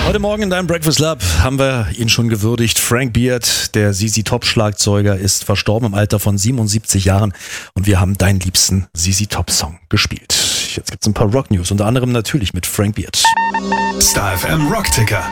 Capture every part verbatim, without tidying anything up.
Heute Morgen in deinem Breakfast Lab haben wir ihn schon gewürdigt. Frank Beard, der Z Z Top Schlagzeuger, ist verstorben im Alter von siebenundsiebzig Jahren und wir haben deinen liebsten Z Z Top Song gespielt. Jetzt gibt's ein paar Rock News, unter anderem natürlich mit Frank Beard. Star F M Rock Ticker.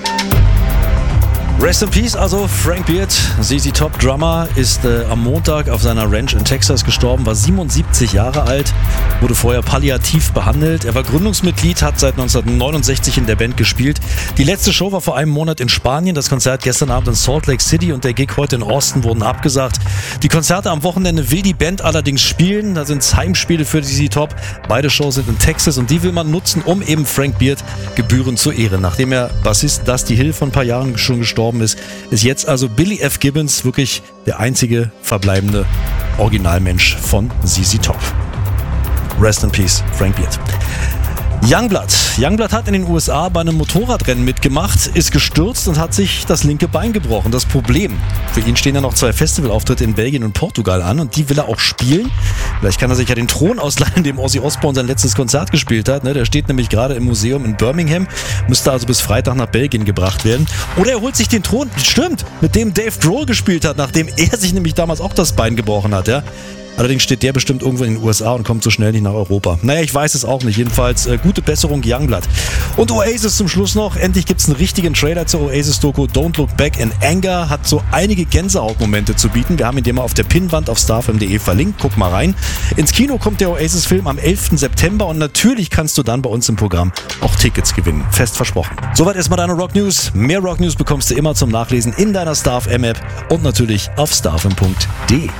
Rest in Peace, also Frank Beard, Z Z Top Drummer, ist äh, am Montag auf seiner Ranch in Texas gestorben, war siebenundsiebzig Jahre alt, wurde vorher palliativ behandelt. Er war Gründungsmitglied, hat seit neunzehnhundertneunundsechzig in der Band gespielt. Die letzte Show war vor einem Monat in Spanien, das Konzert gestern Abend in Salt Lake City und der Gig heute in Austin wurden abgesagt. Die Konzerte am Wochenende will die Band allerdings spielen, da sind es Heimspiele für Z Z Top. Beide Shows sind in Texas und die will man nutzen, um eben Frank Beard gebührend zu ehren. Nachdem er Bassist Dusty Hill vor ein paar Jahren schon gestorben ist, ist jetzt also Billy F. Gibbons wirklich der einzige verbleibende Originalmensch von Z Z Top. Rest in Peace, Frank Beard. Youngblood. Youngblood hat in den U S A bei einem Motorradrennen mitgemacht, ist gestürzt und hat sich das linke Bein gebrochen. Das Problem, für ihn stehen ja noch zwei Festivalauftritte in Belgien und Portugal an und die will er auch spielen. Vielleicht kann er sich ja den Thron ausleihen, dem Ozzy Osbourne sein letztes Konzert gespielt hat. Der steht nämlich gerade im Museum in Birmingham, müsste also bis Freitag nach Belgien gebracht werden. Oder er holt sich den Thron, stimmt, mit dem Dave Grohl gespielt hat, nachdem er sich nämlich damals auch das Bein gebrochen hat. Ja. Allerdings steht der bestimmt irgendwo in den U S A und kommt so schnell nicht nach Europa. Naja, ich weiß es auch nicht. Jedenfalls äh, gute Besserung, Youngblood. Und Oasis zum Schluss noch. Endlich gibt es einen richtigen Trailer zur Oasis-Doku Don't Look Back in Anger. Hat so einige Gänsehautmomente zu bieten. Wir haben ihn dir mal auf der Pinnwand auf starfm punkt de verlinkt. Guck mal rein. Ins Kino kommt der Oasis-Film am elften September und natürlich kannst du dann bei uns im Programm auch Tickets gewinnen. Fest versprochen. Soweit erstmal deine Rock News. Mehr Rock News bekommst du immer zum Nachlesen in deiner Star F M-App und natürlich auf starfm punkt de.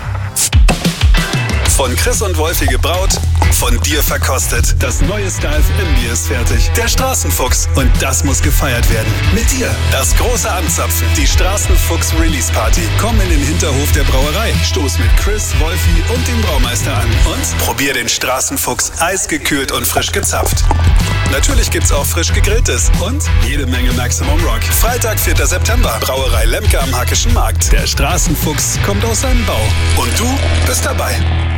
Von Chris und Wolfi gebraut, von dir verkostet. Das neue Star F M-Bier ist fertig. Der Straßenfuchs. Und das muss gefeiert werden. Mit dir. Das große Anzapfen. Die Straßenfuchs Release Party. Komm in den Hinterhof der Brauerei. Stoß mit Chris, Wolfi und dem Braumeister an. Und probier den Straßenfuchs eisgekühlt und frisch gezapft. Natürlich gibt's auch frisch gegrilltes und jede Menge Maximum Rock. Freitag, vierter September. Brauerei Lemke am Hackischen Markt. Der Straßenfuchs kommt aus seinem Bau. Und du bist dabei.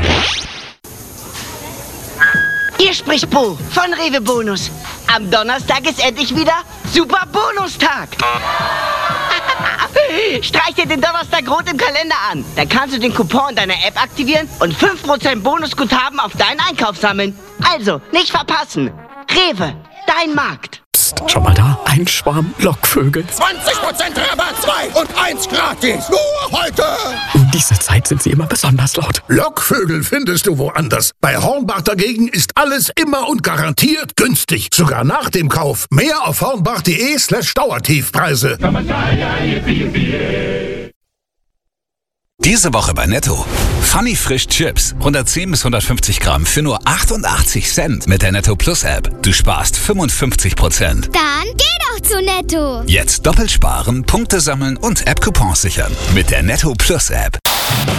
Hier spricht Bo von Rewe Bonus. Am Donnerstag ist endlich wieder Super Bonustag. Streich dir den Donnerstag rot im Kalender an. Dann kannst du den Coupon in deiner App aktivieren und fünf Prozent Bonusguthaben auf deinen Einkauf sammeln. Also, nicht verpassen. Rewe, dein Markt. Psst, schau mal da. Ein Schwarm Lockvögel. zwanzig Prozent Rabatt, zwei und eins gratis. Nur heute. Um diese Zeit sind sie immer besonders laut. Lockvögel findest du woanders. Bei Hornbach dagegen ist alles immer und garantiert günstig. Sogar nach dem Kauf. Mehr auf hornbach punkt de slash Dauertiefpreise. Diese Woche bei Netto. Funny Frisch Chips. hundertzehn bis hundertfünfzig Gramm für nur achtundachtzig Cent mit der Netto Plus App. Du sparst fünfundfünfzig Prozent. Dann geh doch zu Netto. Jetzt doppelt sparen, Punkte sammeln und App-Coupons sichern. Mit der Netto Plus App.